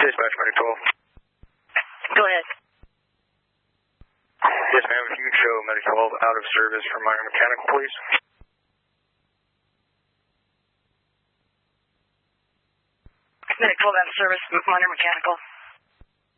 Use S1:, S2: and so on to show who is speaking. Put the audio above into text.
S1: Dispatch, Medic 12.
S2: Go ahead.
S1: Yes, ma'am, if you could show Medic 12 out of service for minor mechanical, please.
S2: Medic 12 out of service, minor mechanical.